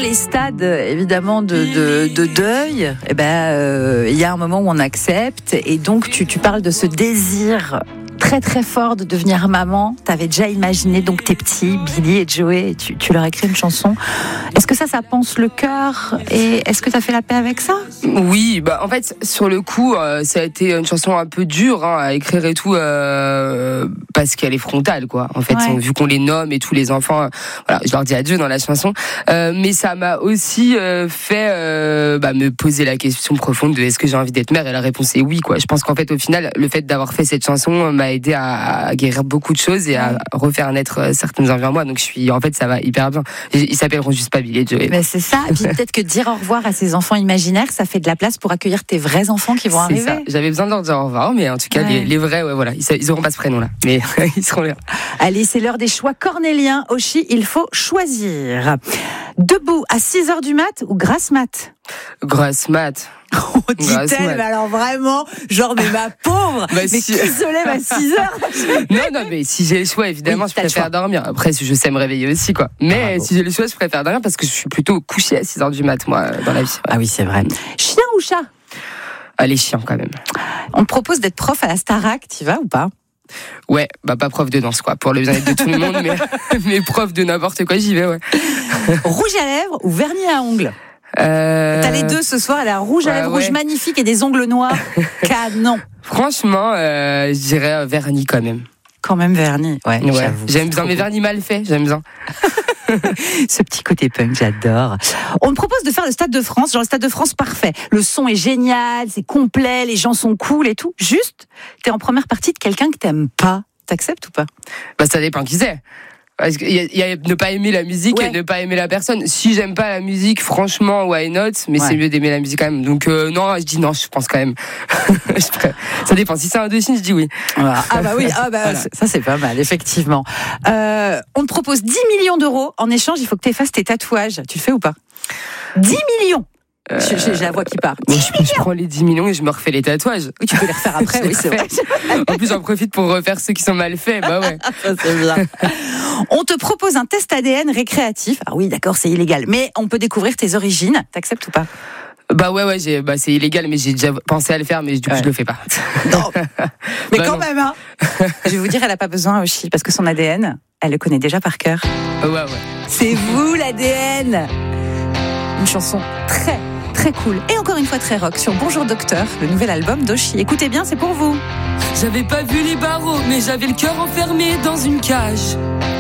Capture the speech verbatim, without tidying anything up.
les stades, évidemment, de, de, de deuil, eh ben, euh, il y a un moment où on accepte. Et donc, tu, tu parles de ce désir très très fort de devenir maman. T'avais déjà imaginé donc tes petits, Billy et Joey, et tu, tu leur écris une chanson. Est-ce que ça, ça pense le cœur? Et est-ce que t'as fait la paix avec ça? Oui, bah en fait sur le coup, euh, ça a été une chanson un peu dure hein, à écrire et tout, euh, parce qu'elle est frontale quoi. En fait, Ouais. on, vu qu'on les nomme et tous les enfants, euh, voilà, je leur dis adieu dans la chanson. Euh, mais ça m'a aussi euh, fait euh, bah, me poser la question profonde de est-ce que j'ai envie d'être mère? Et la réponse est oui quoi. Je pense qu'en fait au final, le fait d'avoir fait cette chanson m'a aidé à, à guérir beaucoup de choses et à refaire naître certaines envies en moi. Donc je suis, en fait, ça va hyper bien. Ils s'appelleront juste pas Billy et Joey. Mais c'est ça. Et puis peut-être que dire au revoir à ces enfants imaginaires, ça fait de la place pour accueillir tes vrais enfants qui vont C'est arriver. ça. J'avais besoin de leur dire au revoir, mais en tout cas, Ouais. les, les vrais, ouais, voilà, ils, ils auront pas ce prénom-là, mais ils seront là. Allez, c'est l'heure des choix cornéliens. Oshi, il faut choisir. Debout à six heures du mat ou grasse mat? Grosse mat. Oh, dit-elle, mais alors vraiment, genre, mais ma pauvre, Bah, mais si- qui se lève à six heures? Non, non, mais si j'ai le choix, évidemment, Oui, je t'as le préfère choix. dormir. Après, je sais me réveiller aussi, quoi. Mais Bravo. si j'ai le choix, je préfère dormir parce que je suis plutôt couché à six heures du mat, moi, dans la vie. Ouais. Ah oui, c'est vrai. Chien ou chat? Ah, les chiens, quand même. On te propose d'être prof à la Starac, tu vas ou pas? Ouais, bah, pas prof de danse, quoi, pour le bien-être de tout le monde, mais, mais prof de n'importe quoi, j'y vais, ouais. Rouge à lèvres ou vernis à ongles? Euh... T'as les deux ce soir, elle a un rouge à Ouais, lèvres ouais. rouge magnifique et des ongles noirs. Canon. Franchement, euh, je dirais euh, vernis, quand même. Quand même vernis. Ouais, Ouais, j'avoue. j'aime C'est bien, trop mais beau. vernis mal fait, j'aime bien. Ce petit côté punk, j'adore. On te propose de faire le Stade de France, genre le Stade de France parfait. Le son est génial, c'est complet, les gens sont cool et tout. Juste, t'es en première partie de quelqu'un que t'aimes pas. T'acceptes ou pas? Bah, ça dépend qui c'est. Parce qu'il y a, il y a ne pas aimer la musique Ouais. et ne pas aimer la personne. Si j'aime pas la musique, franchement, why not? Mais Ouais. c'est mieux d'aimer la musique quand même. Donc euh, non, je dis non, je pense quand même. Je pré- ça dépend. Si c'est un Indochine, je dis oui. Voilà. Ah bah oui, ah bah, Voilà. c'est- ça c'est pas mal, effectivement. Euh, on te propose dix millions d'euros. En échange, il faut que tu effaces tes tatouages. Tu le fais ou pas? dix millions. Euh, J'ai j'ai la voix qui part. Bon, je, je prends les dix millions et je me refais les tatouages. Oui, tu peux les refaire après, Je oui, les c'est vrai. refais. En plus, j'en profite pour refaire ceux qui sont mal faits. Bah ouais. Ça, c'est bien. On te propose un test A D N récréatif. Ah oui, d'accord, c'est illégal, mais on peut découvrir tes origines. T'acceptes ou pas? Bah ouais, ouais, j'ai, bah c'est illégal, mais j'ai déjà pensé à le faire, mais du coup, Ouais. je le fais pas. Non. Mais Bah quand non. même, hein. Je vais vous dire, elle a pas besoin aussi, parce que son A D N, elle le connaît déjà par cœur. Ouais, ouais. C'est vous, l'A D N. Une chanson très, très cool. Et encore une fois, très rock sur Bonjour Docteur, le nouvel album d'Oshi. Écoutez bien, c'est pour vous. J'avais pas vu les barreaux, mais j'avais le cœur enfermé dans une cage.